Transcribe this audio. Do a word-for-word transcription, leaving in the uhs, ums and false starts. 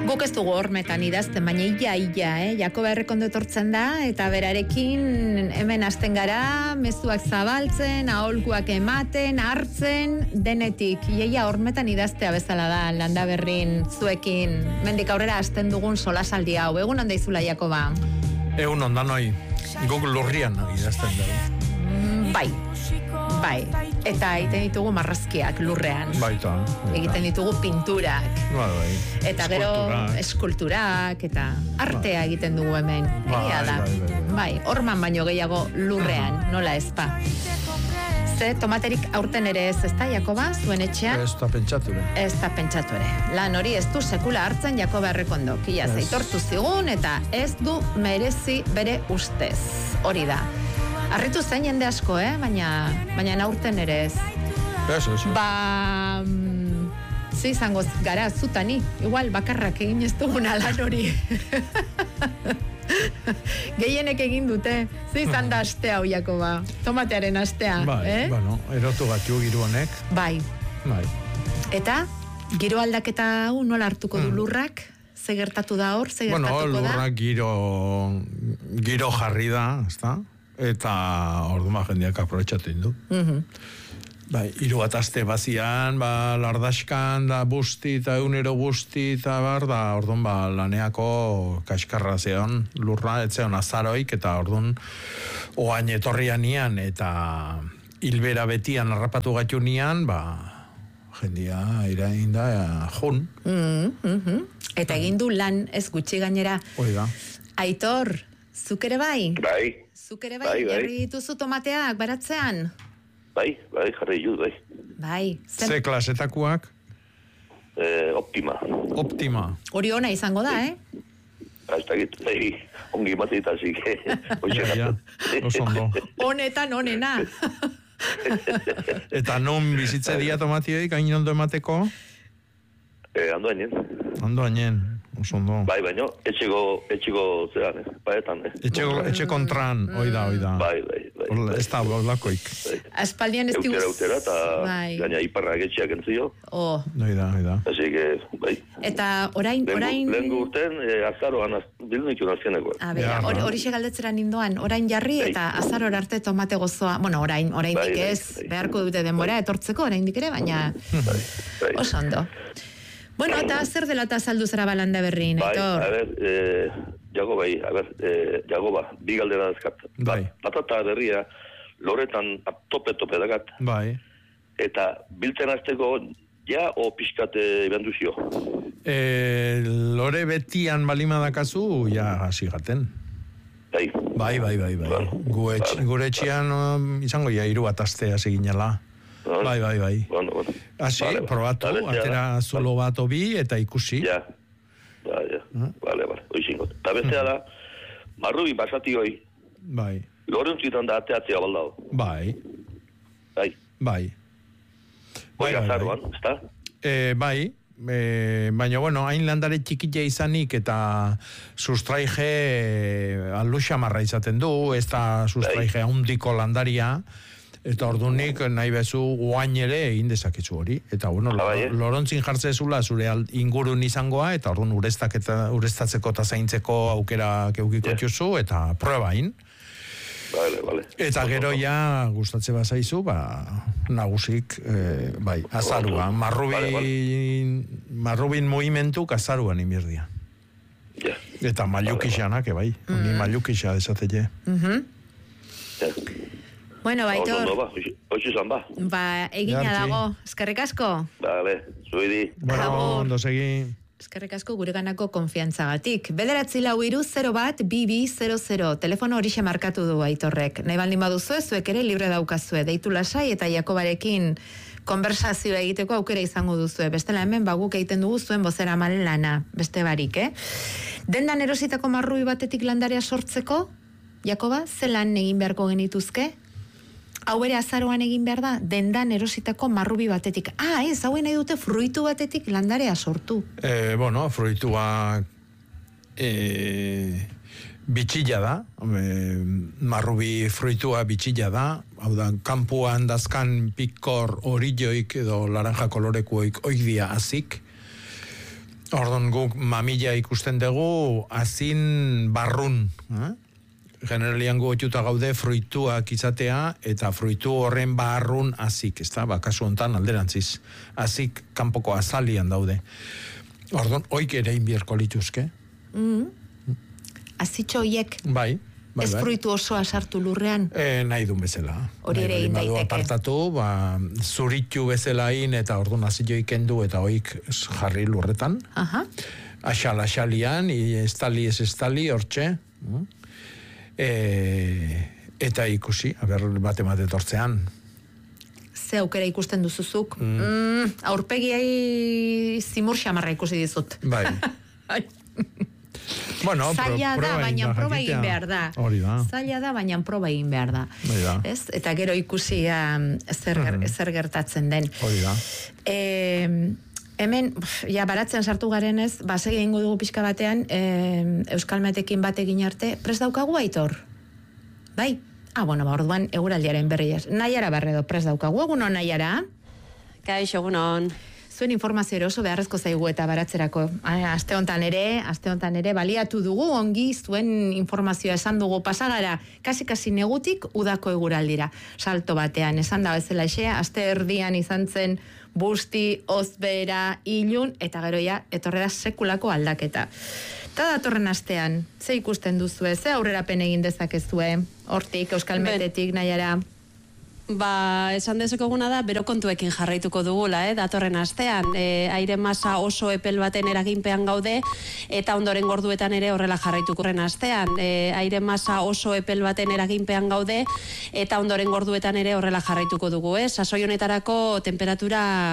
Guk ez dugu hormetan idazten, baina ia, ia, eh? Jakoba Errekondo etortzen da, eta berarekin hemen hasten gara, mezuak zabaltzen, aholkuak ematen, hartzen, denetik. Iaia hormetan idaztea bezala da, Landaberrin zuekin. Mendik aurrera hasten dugun solasaldi hau. Egun onda izula, Jakoba? Egun onda noi, guk lurrian idazten da. Mm, bai. Bai, eta egiten ditugu marrazkiak lurrean. Baita. Egiten ditugu pinturak. Bai, bai. Eta gero eskulturak, eta artea egiten dugu hemen. Egia da. Bai, bai, bai. Bai, horman baino gehiago lurrean, nola ez pa. Ze, tomaterik aurten ere ez, ez da, Jakoba, zuen etxean? Ez da pentsatu ere. Ez da pentsatu ere. Lan hori ez du sekula hartzen Jakoba Errekondo. Kia zeitortu zigun, eta ez du merezi bere ustez. Hori da. Arritu zen jende asko, eh? Baina, baina aurten ere ez. Ez, ez. Ba, mm, ze izango gara zutani. Igual bakarrak egin ez duguna lan hori. Gehienek egin dute. Ze izan da astea hau, Jakoba? Tomatearen astea, bai, eh? bueno, erotu gatu giro honek. Bai. Bai. Eta, giro aldaketa hau nola hartuko du lurrak? Ze gertatu da hor? Ze gertatuko bueno, da? Bueno, lurrak giro, giro jarri da, ezta? Eta orduan jendeak aprobetxatzen du. Mhm. Bai, hiru bat aste bazian, ba, lardaskan, da busti, eta egunero busti, eta bar, da, orduan, ba, laneako kaskarra zeon, lurra, etzeon azaroik, eta orduan, oain etorrian nian, eta hilbera betian harrapatu gatu nian, ba, jendia irain da, jun. Mm -hmm. Eta egin du lan ez gutxi gainera. Hoi da. Aitor, zuk ere bai? Bai. Zuk ere bai, Bai, bai. jarri dituzu tomateak baratzean? Bai, bai, jarri jut, bai. Bai. Ze klasetakuak? Eh, optima. Optima. Hori ona izango da, eh? Hasta que bai, ongi matita, así que... Ja, oso ondo. Honetan onena. Eta non bizitze dia tomatioik, hain ondo emateko? Eh, ando hainen. Ando hainen, oso ondo. Bai, baino, etxeko, etxeko zean, eh? Baetan, eh? Etxeko, etxe kontran, oi da, oi da. Bai, bai, bai. Orla, ez da, olakoik. Aspaldian ez diguz... Eutera, eutera, eta Bai. gaina iparra getxeak entzio. Oh. Oi da, oi da. Así que, bai. Eta orain... orain... Lehen urten, eh, azaroan, az, bildu nitu nazioneko. A ber, Ja, hori ja. hori galdetzera nindoan, orain jarri Bai. eta azaror arte tomate gozoa, bueno, orain, oraindik Bai, bai, ez, bai. beharko dute denbora etortzeko, oraindik ere, baina Bai, bai. oso ondo. Bueno, eta zer dela eta saldu zara balanda berrin, Bai, Aitor? a ber, eh, jago bai, a ber, eh, jago ba, bi galdera dazkat. Bai. Patata berria, loretan tope-tope dakat, Bai. eta biltzen azteko, ja, o pixkate ibanduzio. E, lore betian balima dakazu, ja, hasi gaten. Bai. Bai, bai, bai, bai. Vale. Gu etx, Vale. gure etxean um, izango ja hiru bat aste hasi ginela. Vale. Bai, bai, bai. Bueno, bueno. Hasi, Vale, probatu, vale, ja atera da. zulo bat obi eta ikusi. Ja. Ja, ja. Vale, vale. Oixingot. Eta bestea da, marrubi basati hoi, Bai, loruntzitan da ateatzea baldao. bai, Bai. bai. Hoi Bai, bai, azaroan, ezta? E, bai, e, baina, bueno, hain landare txikitia izanik eta sustraige e, aluxamarra izaten du, ez da sustraige handiko landaria, eta ordunik nahi bezu guain ere egin dezakezu hori. Eta, bueno, Ah, bai, eh? lorontzin jartzezula zure al- ingurun izangoa, eta orduan urestak eta urestatzeko eta zaintzeko aukera keukiko Yeah. txuzu, eta probain. Vale, vale. Eta gero ja gustatze bazaizu, ba, nagusik, eh, bai, azarua. Marrubin, Vale, marrubin movimentuk azaruan inbirdia. Ja. Eta mailukixanak, bai, ni mailukixa desatele. Mhm. Ja. Bueno, Oso ondo, Aitor, ba, hoxi zan, ba. ba, egina Jarki. dago, eskerrik asko. Vale, zuidi. Bueno, Agur. ondo segi. Eskerrik asko gureganako konfiantzagatik. Bederatzi lau hiru zero bat bi bi zero zero. Telefono horixe markatu du Aitorrek. Nahi baldin baduzue, zuek ere libre daukazue. Deitu lasai eta Jakobarekin konversazioa egiteko aukera izango duzue. Bestela hemen baguk egiten dugu zuen bozera malen lana. Beste barik, eh? Dendan erositako marrubi batetik landarea sortzeko, Jakoba, ze lan egin beharko genituzke? Hau ere azaroan egin behar da, dendan erositako marrubi batetik. Ah, ez, hauen nahi dute fruitu batetik landarea sortu. Eh, bueno, fruitua eh, bitxilla da, e, marrubi fruitua bitxilla da, hau da, kanpuan dazkan pikor orilloik edo laranja kolorekoik oik dia azik, Ordon guk mamila ikusten dugu azin barrun. Eh? Generalian gu otuta gaude fruituak izatea eta fruitu horren barrun azik, ez da, bakasu hontan alderantziz. Azik kanpoko azalian daude. Ordon, oik ere inbierko lituzke. Mm. Azitxo hiek. Bai. Bai, ez bai. fruitu osoa sartu lurrean. E, nahi duen bezala. Hori ere egin daiteke. Apartatu, ba, zuritu bezala in eta orduan azio ikendu eta oik jarri lurretan. Aha. Axal, axalian, estali ez estali, hortxe. E, eta ikusi, aber bate bat etortzean. Ze aukera ikusten duzuzuk. Mm. Mm, aurpegiai zimur xamarra ikusi dizut. Bai. Bueno, zaila pro, da, baina proba egin behar da. Hori da. Zaila da, baina proba egin behar da. Hori da. Ez? Eta gero ikusi um, zer, mm. zer gertatzen den. Hori da. E, hemen, ja, baratzen sartu garen ez, basegi egingo dugu pixka batean, e, Euskalmetekin bat egin arte, prest daukagu Aitor? Bai? Ah, bueno, ba, orduan, eguraldiaren berriaz. Naiara Barredo, prest daukagu, egunon Naiara? Kaixo, egunon. Zuen informazio eroso beharrezko zaigu eta baratzerako. Aste hontan ere, aste hontan ere, baliatu dugu, ongi zuen informazioa esan dugu pasagara, kasi-kasi negutik udako eguraldira. Salto batean, esan da bezala xe, aste erdian izan zen busti, ozbera, ilun, eta gero ja, etorrera sekulako aldaketa. Eta datorren astean, ze ikusten duzue, ze aurrerapen egin dezakezue, hortik, Euskalmetetik, Naiara? Ba, esan dezakeguna da, bero kontuekin jarraituko dugula, eh? Datorren astean, e, aire masa oso epel baten eraginpean gaude, eta ondoren gorduetan ere horrela jarraituko horren astean. E, aire masa oso epel baten eraginpean gaude, eta ondoren gorduetan ere horrela jarraituko dugu, eh? Sasoi honetarako temperatura